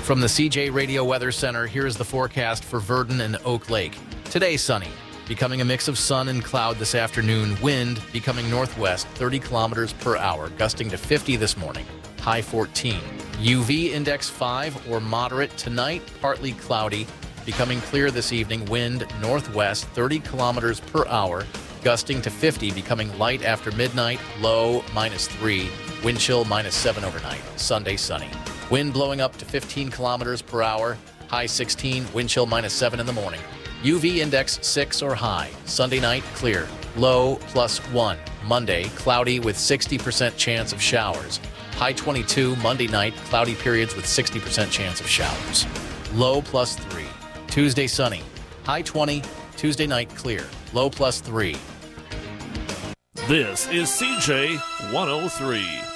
From the CJ Radio Weather Center, here's the forecast for Verdon and Oak Lake. Today, sunny, becoming a mix of sun and cloud this afternoon. Wind becoming northwest, 30 kilometers per hour, gusting to 50 this morning, high 14. UV index 5 or moderate tonight, partly cloudy, becoming clear this evening. Wind northwest, 30 kilometers per hour, gusting to 50, becoming light after midnight, low -3, wind chill -7 overnight. Sunday, sunny. Wind blowing up to 15 kilometers per hour, high 16, wind chill -7 in the morning. UV index 6 or high. Sunday night, clear, low +1. Monday, cloudy with 60% chance of showers. High 22, Monday night, cloudy periods with 60% chance of showers. Low +3. Tuesday, sunny. High 20, Tuesday night, clear, low +3. This is CJ 103.